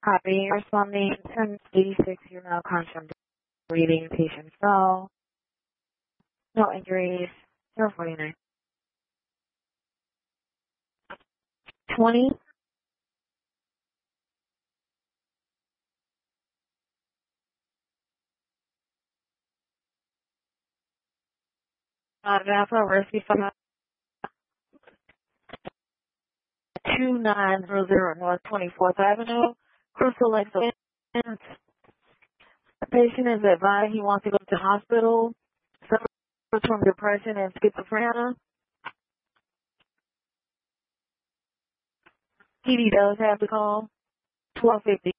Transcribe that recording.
Copy. Responding 1086, you're now confirmed reading patient cell. No injuries. 049. 20. Alpha Rescue 2900 North 24th Avenue, Crystal Lake. The patient is advised he wants to go to the hospital, suffers from depression and schizophrenia. PD does have to call 1250.